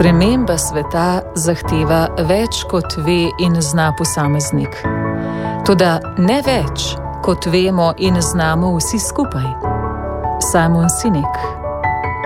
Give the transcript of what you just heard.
Sprememba sveta zahteva več, kot ve in zna posameznik. Toda ne več, kot vemo in znamo vsi skupaj. Simon Sinek.